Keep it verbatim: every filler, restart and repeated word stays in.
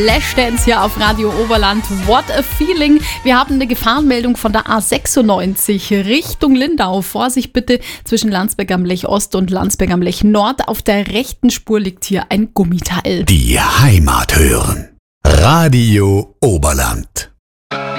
Flashdance hier auf Radio Oberland. What a feeling. Wir haben eine Gefahrenmeldung von der A sechsundneunzig Richtung Lindau. Vorsicht bitte zwischen Landsberg am Lech Ost und Landsberg am Lech Nord. Auf der rechten Spur liegt hier ein Gummiteil. Die Heimat hören. Radio Oberland.